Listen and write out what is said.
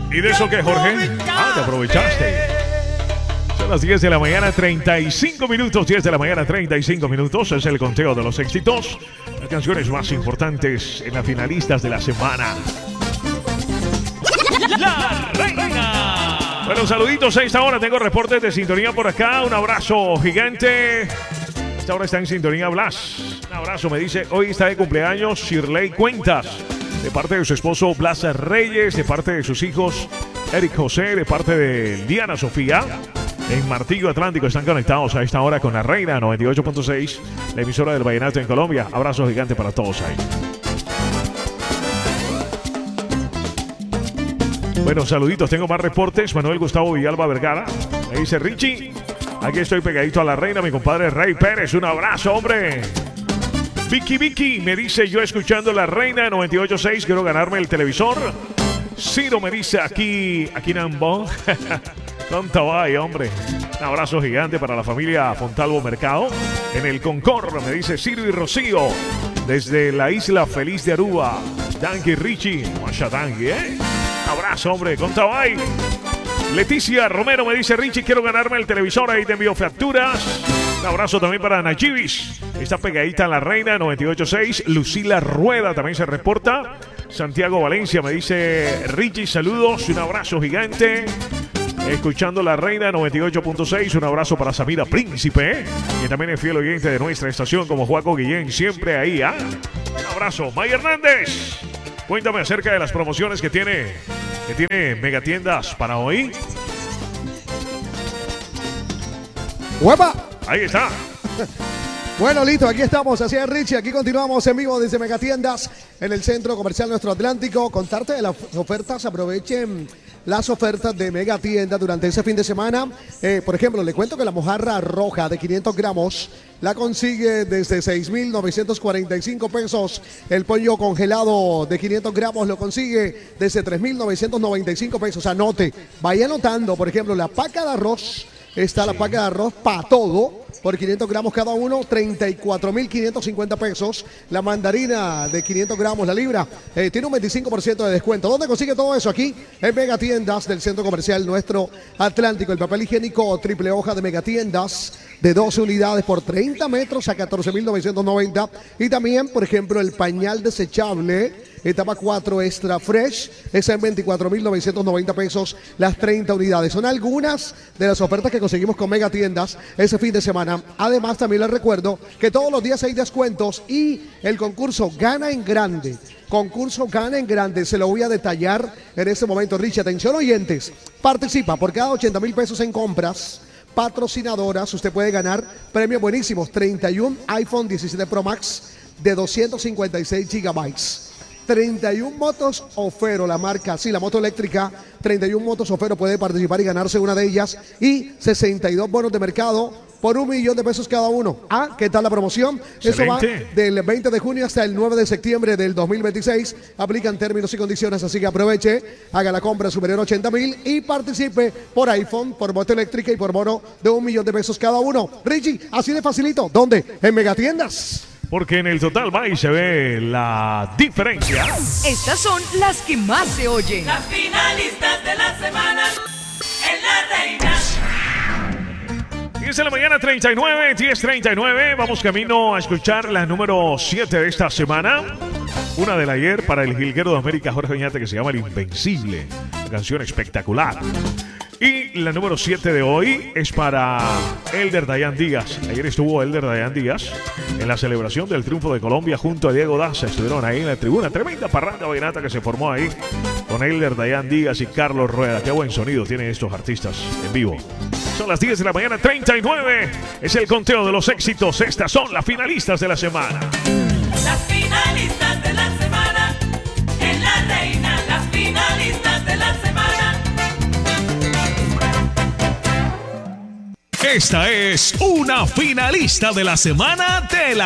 ¿Y de eso qué, Jorge? Ah, te aprovechaste. Son las 10 de la mañana, 35 minutos. 10 de la mañana, 35 minutos. Es el conteo de los éxitos. Las canciones más importantes en las finalistas de la semana. La Reina. Bueno, saluditos a esta hora. Tengo reportes de sintonía por acá. Un abrazo gigante. Esta hora está en sintonía Blas. Un abrazo, me dice. Hoy está de cumpleaños Shirley Cuentas. De parte de su esposo Blas Reyes. De parte de sus hijos Eric José. De parte de Diana Sofía. En Martillo Atlántico están conectados a esta hora con La Reina 98.6, la emisora del Vallenato en Colombia. Abrazo gigante para todos ahí. Bueno, saluditos, tengo más reportes. Manuel Gustavo Villalba Vergara me dice: Richie, aquí estoy pegadito a La Reina, mi compadre Rey Pérez. Un abrazo, hombre. Vicky me dice: yo escuchando La Reina 98.6, quiero ganarme el televisor. Ciro me dice: aquí Nambón. ¿Dónde va, hombre? Un abrazo gigante para la familia Fontalvo Mercado. En el Concord, me dice Ciro y Rocío. Desde la isla feliz de Aruba. Danky Richie. Masha Danky, ¿eh? Un abrazo, hombre. ¿Dónde va? Leticia Romero me dice: Richie, quiero ganarme el televisor. Ahí te envío facturas. Un abrazo también para Nachibis. Está pegadita en La Reina 98.6. Lucila Rueda también se reporta. Santiago Valencia me dice: Richie, saludos. Un abrazo gigante. Escuchando La Reina 98.6. Un abrazo para Samira Príncipe, que también es fiel oyente de nuestra estación, como Juaco Guillén, siempre ahí, ¿ah? Un abrazo. May Hernández, cuéntame acerca de las promociones que tiene Megatiendas para hoy. ¡Huepa! Ahí está. Bueno, listo, aquí estamos, así es, Richie. Aquí continuamos en vivo desde Megatiendas en el Centro Comercial Nuestro Atlántico. Contarte de las ofertas, aprovechen las ofertas de Megatiendas durante ese fin de semana. Por ejemplo, le cuento que la mojarra roja de 500 gramos la consigue desde 6,945 pesos. El pollo congelado de 500 gramos lo consigue desde 3,995 pesos. Anote, vaya anotando, por ejemplo, la paca de arroz. Está la paca de arroz para todo, por 500 gramos cada uno, 34,550 pesos. La mandarina de 500 gramos, la libra, tiene un 25% de descuento. ¿Dónde consigue todo eso? Aquí en Megatiendas del Centro Comercial Nuestro Atlántico. El papel higiénico triple hoja de Megatiendas de 12 unidades por 30 metros a 14,990. Y también, por ejemplo, el pañal desechable etapa 4 extra fresh, es en 24,990 pesos las 30 unidades. Son algunas de las ofertas que conseguimos con Megatiendas ese fin de semana. Además, también les recuerdo que todos los días hay descuentos y el concurso Gana en Grande. Concurso Gana en Grande, se lo voy a detallar en este momento. Richie, atención oyentes, participa por cada 80,000 pesos en compras patrocinadoras. Usted puede ganar premios buenísimos: 31 iPhone 17 Pro Max de 256 gigabytes. 31 motos Ofero, la marca, sí, la moto eléctrica, 31 motos Ofero, puede participar y ganarse una de ellas, y 62 bonos de mercado por 1,000,000 de pesos cada uno. Ah, ¿qué tal la promoción? Excelente. Eso va del 20 de junio hasta el 9 de septiembre del 2026. Aplican términos y condiciones, así que aproveche, haga la compra superior a 80,000 y participe por iPhone, por moto eléctrica y por bono de 1,000,000 de pesos cada uno. Richie, así de facilito. ¿Dónde? En Megatiendas. Porque en el Total Buy se ve la diferencia. Estas son las que más se oyen. Las finalistas de la semana en La Reina. 10 de la mañana, 39, 10:39. Vamos camino a escuchar la número 7 de esta semana. Una del ayer para el jilguero de América, Jorge Oñate, que se llama El Invencible. Una canción espectacular. Y la número 7 de hoy es para Elder Dayan Díaz. Ayer estuvo Elder Dayan Díaz en la celebración del triunfo de Colombia junto a Diego Daza. Estuvieron ahí en la tribuna. Tremenda parranda vallenata que se formó ahí con Elder Dayan Díaz y Carlos Rueda. Qué buen sonido tienen estos artistas en vivo. Son las 10 de la mañana, 39. Es el conteo de los éxitos. Estas son las finalistas de la semana. Las finalistas de la semana en La Reina. Las finalistas de la semana. Esta es una finalista de la semana de La